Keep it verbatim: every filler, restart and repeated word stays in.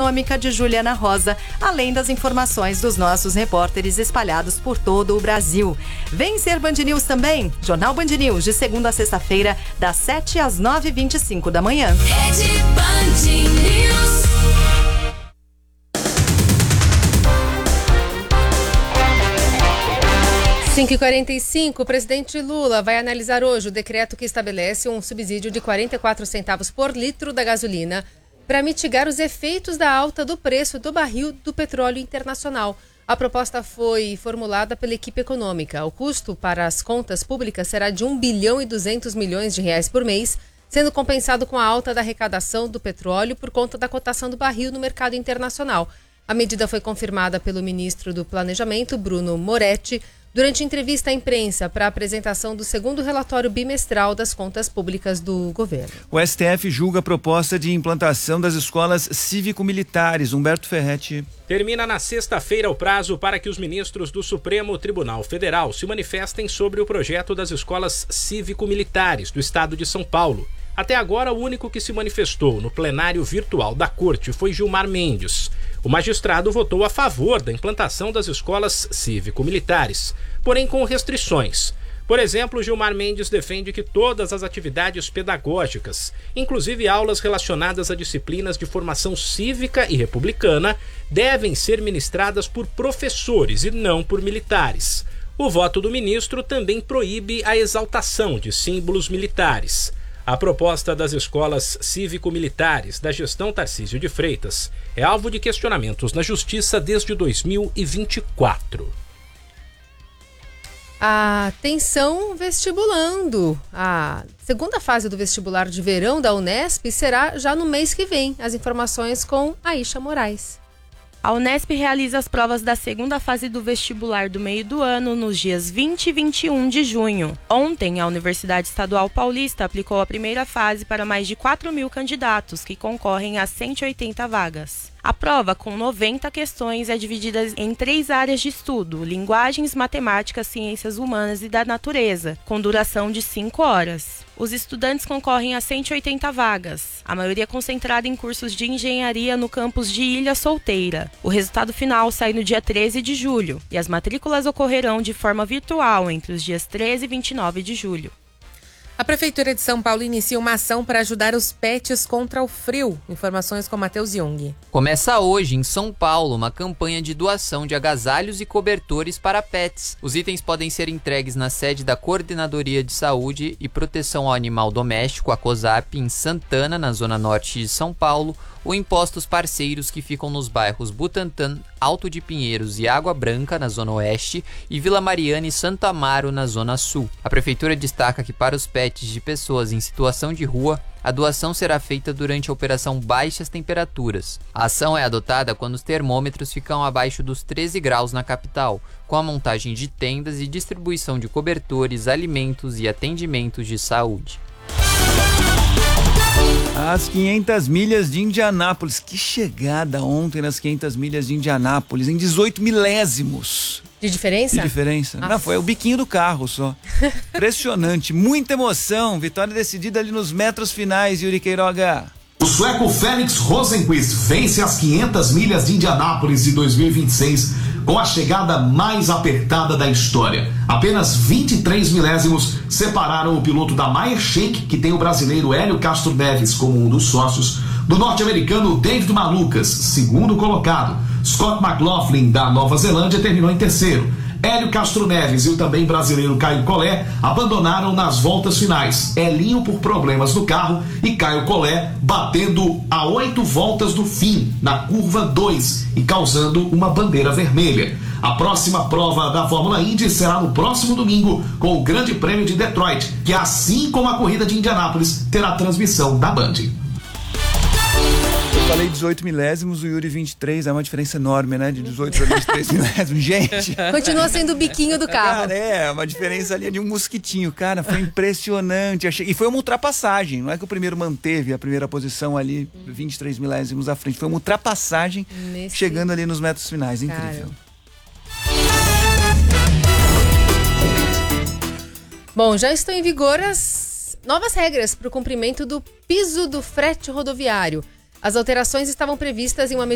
econômica de Juliana Rosa, além das informações dos nossos repórteres espalhados por todo o Brasil. Vem ser Band News também? Jornal Band News, de segunda a sexta-feira, das sete às nove e vinte e cinco da manhã. Rede Band News. cinco e quarenta e cinco, o presidente Lula vai analisar hoje o decreto que estabelece um subsídio de quarenta e quatro centavos por litro da gasolina para mitigar os efeitos da alta do preço do barril do petróleo internacional. A proposta foi formulada pela equipe econômica. O custo para as contas públicas será de um bilhão e duzentos milhões de reais por mês, sendo compensado com a alta da arrecadação do petróleo por conta da cotação do barril no mercado internacional. A medida foi confirmada pelo ministro do Planejamento, Bruno Moretti, durante entrevista à imprensa para a apresentação do segundo relatório bimestral das contas públicas do governo. O S T F julga a proposta de implantação das escolas cívico-militares. Humberto Ferretti. Termina na sexta-feira o prazo para que os ministros do Supremo Tribunal Federal se manifestem sobre o projeto das escolas cívico-militares do estado de São Paulo. Até agora, o único que se manifestou no plenário virtual da Corte foi Gilmar Mendes. O magistrado votou a favor da implantação das escolas cívico-militares, porém com restrições. Por exemplo, Gilmar Mendes defende que todas as atividades pedagógicas, inclusive aulas relacionadas a disciplinas de formação cívica e republicana, devem ser ministradas por professores e não por militares. O voto do ministro também proíbe a exaltação de símbolos militares. A proposta das escolas cívico-militares da gestão Tarcísio de Freitas é alvo de questionamentos na Justiça desde dois mil e vinte e quatro. Atenção vestibulando! A segunda fase do vestibular de verão da Unesp será já no mês que vem. As informações com Aisha Moraes. A Unesp realiza as provas da segunda fase do vestibular do meio do ano nos dias vinte e vinte e um de junho. Ontem, a Universidade Estadual Paulista aplicou a primeira fase para mais de quatro mil candidatos que concorrem a cento e oitenta vagas. A prova, com noventa questões, é dividida em três áreas de estudo: linguagens, matemáticas, ciências humanas e da natureza, com duração de cinco horas. Os estudantes concorrem a cento e oitenta vagas, a maioria concentrada em cursos de engenharia no campus de Ilha Solteira. O resultado final sai no dia treze de julho e as matrículas ocorrerão de forma virtual entre os dias treze e vinte e nove de julho. A Prefeitura de São Paulo inicia uma ação para ajudar os pets contra o frio. Informações com Matheus Jung. Começa hoje, em São Paulo, uma campanha de doação de agasalhos e cobertores para pets. Os itens podem ser entregues na sede da Coordenadoria de Saúde e Proteção ao Animal Doméstico, a COSAP, em Santana, na zona norte de São Paulo, ou em postos parceiros que ficam nos bairros Butantã, Alto de Pinheiros e Água Branca, na zona oeste, e Vila Mariana e Santo Amaro, na zona sul. A Prefeitura destaca que para os pets de pessoas em situação de rua, a doação será feita durante a operação Baixas Temperaturas. A ação é adotada quando os termômetros ficam abaixo dos treze graus na capital, com a montagem de tendas e distribuição de cobertores, alimentos e atendimentos de saúde. As quinhentas milhas de Indianápolis. Que chegada ontem nas quinhentas milhas de Indianápolis, em dezoito milésimos. De diferença? De diferença. Ah. Não, foi o biquinho do carro só. Impressionante, muita emoção. Vitória decidida ali nos metros finais, Yuri Queiroga. O sueco Felix Rosenqvist vence as quinhentas milhas de Indianápolis de dois mil e vinte e seis com a chegada mais apertada da história. Apenas vinte e três milésimos separaram o piloto da Meyer Shank, que tem o brasileiro Hélio Castro Neves como um dos sócios, do norte-americano David Malukas, segundo colocado. Scott McLaughlin, da Nova Zelândia, terminou em terceiro. Hélio Castro Neves e o também brasileiro Caio Collet abandonaram nas voltas finais. Elinho por problemas no carro e Caio Collet batendo a oito voltas do fim, na curva dois, e causando uma bandeira vermelha. A próxima prova da Fórmula Indy será no próximo domingo, com o Grande Prêmio de Detroit, que assim como a corrida de Indianápolis, terá transmissão da Band. Eu falei dezoito milésimos, o Yuri vinte e três, é uma diferença enorme, né? De dezoito para vinte e três milésimos. Gente! Continua sendo o biquinho do carro. Cara, é, uma diferença ali de um mosquitinho. Cara, foi impressionante. E foi uma ultrapassagem. Não é que o primeiro manteve a primeira posição ali, vinte e três milésimos à frente. Foi uma ultrapassagem Nesse... chegando ali nos metros finais. Incrível. Cara. Bom, já estão em vigor as novas regras para o cumprimento do piso do frete rodoviário. As alterações estavam previstas em uma